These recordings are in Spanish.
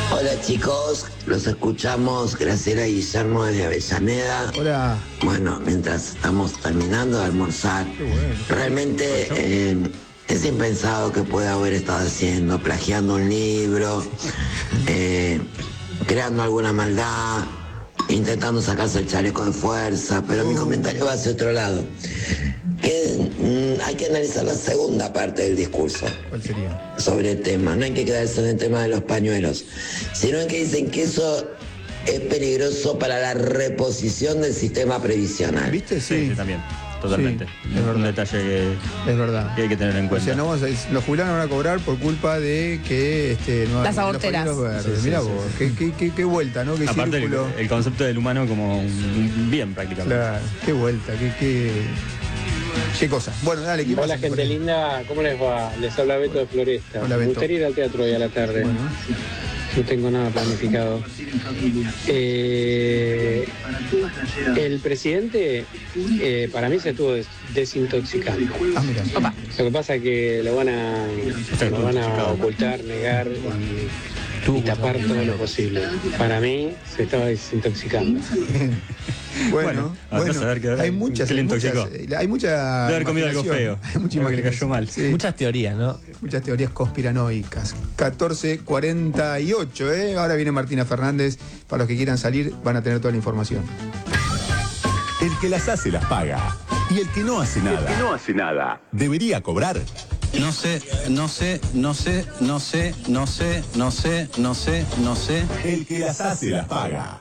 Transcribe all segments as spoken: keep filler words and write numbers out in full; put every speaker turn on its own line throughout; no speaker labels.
Hola chicos, los escuchamos, Graciela y Guillermo desde Avellaneda.
Hola.
Bueno, mientras estamos terminando de almorzar,
Qué bueno.
realmente eh, es impensado que pueda haber estado haciendo, plagiando un libro, eh, creando alguna maldad, intentando sacarse el chaleco de fuerza, pero mi comentario va hacia otro lado. Que mm, hay que analizar la segunda parte del discurso.
¿Cuál sería?
Sobre el tema, no hay que quedarse en el tema de los pañuelos, sino en que dicen que eso es peligroso para la reposición del sistema previsional.
¿Viste?
Sí,
Sí,
sí, también, totalmente.
Sí, es
un
verdad.
detalle que,
es verdad.
que hay que tener en
O
cuenta.
sea, no vamos a, los jubilados van a cobrar por culpa de que este, no
Las
los
aborteras.
pañuelos verdes.
Sí, sí,
Mirá
sí,
vos,
sí.
Qué, qué, qué, qué vuelta, ¿no? Qué
Aparte, el,
círculo.
el concepto del humano como un bien prácticamente.
Claro, qué vuelta, qué, qué, qué cosa. Bueno, dale, ¿qué
Hola
pasa?
gente linda, ¿cómo les va? Les habla Beto de Floresta.
Hola, Beto.
Me gustaría ir al teatro hoy a la tarde.
Bueno.
No tengo nada planificado. Eh, el presidente eh, para mí se estuvo des- desintoxicando.
Ah, mira.
Opa.
Lo que pasa es que lo van a, lo van a ocultar, negar y, y tapar todo lo posible. Para mí se estaba desintoxicando.
Bueno,
Bueno, andá
bueno,
a saber qué-
hay muchas,
qué le
hay muchas,
intoxicó.
hay mucha
Debe haber comido algo
imaginación.
feo.
Hay mucha
Algo que le cayó
imaginación.
mal.
Sí.
Muchas teorías, ¿no?
Muchas teorías conspiranoicas. catorce cuarenta y ocho, ¿eh? Ahora viene Martina Fernández. Para los que quieran salir, van a tener toda la información.
El que las hace las paga. Y el que no hace nada. El que no hace nada. ¿Debería cobrar?
No sé, no sé, no sé, no sé, no sé, no sé, no sé, no sé.
El que las hace las paga.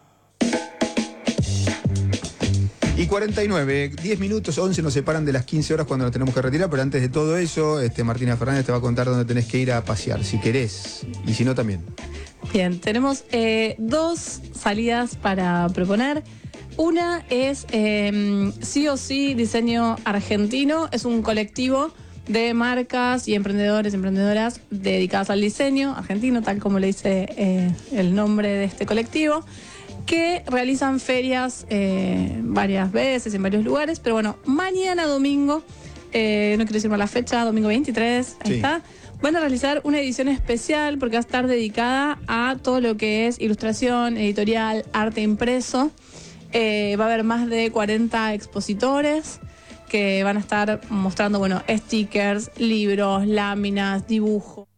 Y cuarenta y nueve, diez minutos, once nos separan de las quince horas cuando nos tenemos que retirar, pero antes de todo eso, este, Martina Fernández te va a contar dónde tenés que ir a pasear, si querés, y si no también.
Bien, tenemos eh, dos salidas para proponer. Una es eh, Sí o Sí Diseño Argentino. Es un colectivo de marcas y emprendedores y emprendedoras dedicadas al diseño argentino, tal como le dice eh, el nombre de este colectivo, que realizan ferias eh, varias veces en varios lugares. Pero bueno, mañana domingo, eh, no quiero decir mal la fecha, domingo veintitrés, ahí
Sí.
está, van a realizar una edición especial porque va a estar dedicada a todo lo que es ilustración, editorial, arte impreso. Eh, va a haber más de cuarenta expositores que van a estar mostrando, bueno, stickers, libros, láminas, dibujos.